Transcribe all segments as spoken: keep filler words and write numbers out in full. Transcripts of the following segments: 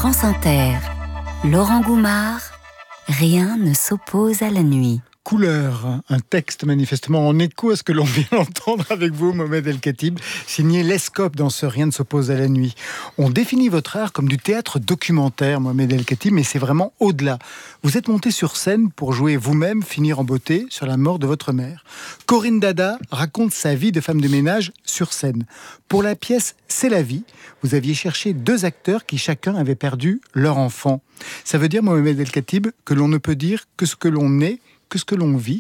France Inter, Laurent Goumard, rien ne s'oppose à la nuit. Couleur, un texte manifestement en écho à ce que l'on vient d'entendre avec vous, Mohamed El Khatib, signé Lescope dans ce Rien ne s'oppose à la nuit. On définit votre art comme du théâtre documentaire, Mohamed El Khatib, mais c'est vraiment au-delà. Vous êtes monté sur scène pour jouer vous-même, finir en beauté sur la mort de votre mère. Corinne Dada raconte sa vie de femme de ménage sur scène. Pour la pièce C'est la vie, vous aviez cherché deux acteurs qui chacun avait perdu leur enfant. Ça veut dire, Mohamed El Khatib, que l'on ne peut dire que ce que l'on est, que ce que l'on vit.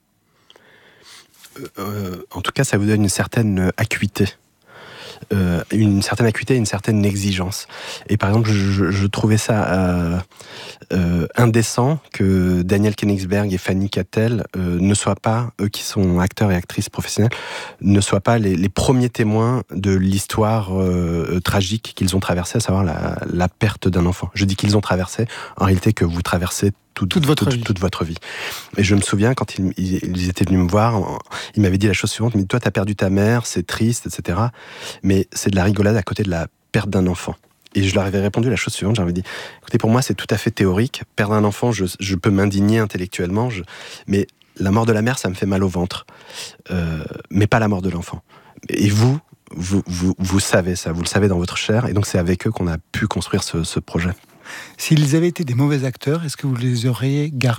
euh, En tout cas, ça vous donne une certaine acuité. Euh, une certaine acuité et une certaine exigence. Et par exemple, je, je trouvais ça euh, euh, indécent que Daniel Koenigsberg et Fanny Cattel euh, ne soient pas, eux qui sont acteurs et actrices professionnels, ne soient pas les, les premiers témoins de l'histoire euh, tragique qu'ils ont traversée, à savoir la, la perte d'un enfant. Je dis qu'ils ont traversé, en réalité que vous traversez Toute, toute, votre toute, toute votre vie. Et je me souviens, quand ils, ils, ils étaient venus me voir, ils m'avaient dit la chose suivante, mais toi, t'as perdu ta mère, c'est triste, et cetera. Mais c'est de la rigolade à côté de la perte d'un enfant. Et je leur avais répondu la chose suivante, j'avais dit, écoutez, pour moi, c'est tout à fait théorique. Perdre un enfant, je, je peux m'indigner intellectuellement, je, mais la mort de la mère, ça me fait mal au ventre. Euh, mais pas la mort de l'enfant. Et vous, vous, vous, vous savez ça, vous le savez dans votre chair, et donc c'est avec eux qu'on a pu construire ce, ce projet. S'ils avaient été des mauvais acteurs, est-ce que vous les auriez gardés ?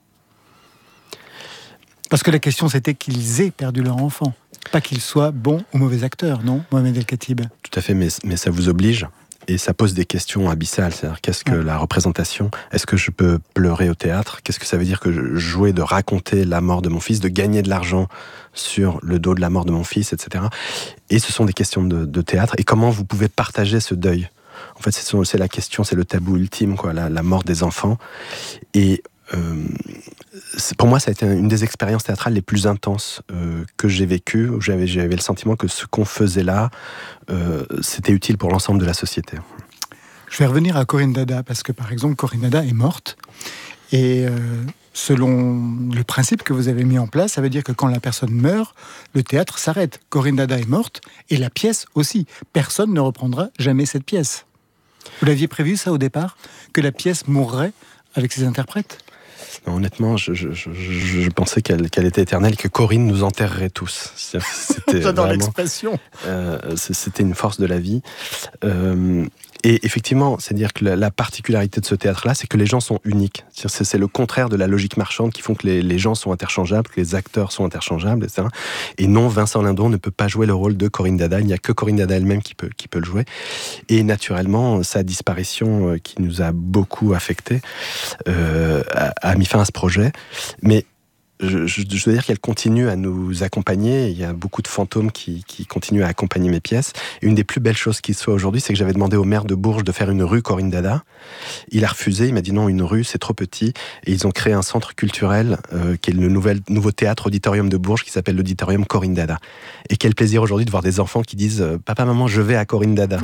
Parce que la question, c'était qu'ils aient perdu leur enfant. Pas qu'ils soient bons ou mauvais acteurs, non, Mohamed El Khatib ? Tout à fait, mais, mais ça vous oblige. Et ça pose des questions abyssales. C'est-à-dire, qu'est-ce que ouais. la représentation ? Est-ce que je peux pleurer au théâtre ? Qu'est-ce que ça veut dire que jouer, de raconter la mort de mon fils, de gagner de l'argent sur le dos de la mort de mon fils, et cetera. Et ce sont des questions de, de théâtre. Et comment vous pouvez partager ce deuil ? En fait, c'est, c'est la question, c'est le tabou ultime, quoi, la, la mort des enfants. Et euh, pour moi, ça a été une des expériences théâtrales les plus intenses euh, que j'ai vécues, où j'avais, j'avais le sentiment que ce qu'on faisait là, euh, c'était utile pour l'ensemble de la société. Je vais revenir à Corinne Dada, parce que, par exemple, Corinne Dada est morte. Et euh, selon le principe que vous avez mis en place, ça veut dire que quand la personne meurt, le théâtre s'arrête. Corinne Dada est morte, et la pièce aussi. Personne ne reprendra jamais cette pièce. Vous l'aviez prévu, ça, au départ ? Que la pièce mourrait avec ses interprètes ? Non, honnêtement, je, je, je, je pensais qu'elle, qu'elle était éternelle, que Corinne nous enterrerait tous. C'était J'adore vraiment, l'expression. Euh, c'était une force de la vie. Euh, et effectivement, c'est-à-dire que la, la particularité de ce théâtre-là, c'est que les gens sont uniques. C'est, c'est le contraire de la logique marchande qui font que les, les gens sont interchangeables, que les acteurs sont interchangeables, et cetera. Et non, Vincent Lindon ne peut pas jouer le rôle de Corinne Dada. Il n'y a que Corinne Dada elle-même qui peut, qui peut le jouer. Et naturellement, sa disparition, euh, qui nous a beaucoup affectés, euh, a, a mis fin à ce projet. Mais Je, je, je veux dire qu'elle continue à nous accompagner. Il y a beaucoup de fantômes qui, qui continuent à accompagner mes pièces. Et une des plus belles choses qui soit aujourd'hui, c'est que j'avais demandé au maire de Bourges de faire une rue Corinne Dada. Il a refusé, il m'a dit non, une rue, c'est trop petit. Et ils ont créé un centre culturel euh, qui est le nouvel, nouveau théâtre auditorium de Bourges qui s'appelle l'auditorium Corinne Dada. Et quel plaisir aujourd'hui de voir des enfants qui disent « Papa, maman, je vais à Corinne Dada ».